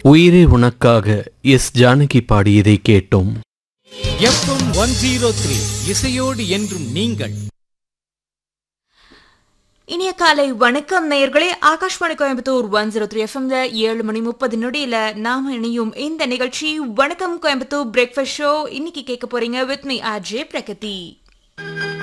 உயிரே உனக்காக எஸ் ஜானகி பாடியதை கேட்டோம். எஃப்எம் 103 இசையோடு என்றும் நீங்கள். இனிய காலை வணக்கம் நேயர்களே. ஆகாஷ்வாணி கோயம்புத்தூர் 103 எஃப்எம்ல 7:30 நாம இணையும் இந்த நிகழ்ச்சி வணக்கம் கோயம்புத்தூர் பிரேக்ஃபாஸ்ட் ஷோ. இன்னைக்கு கேட்க போறீங்க வித் மீ ஆர்ஜே பிரகதி.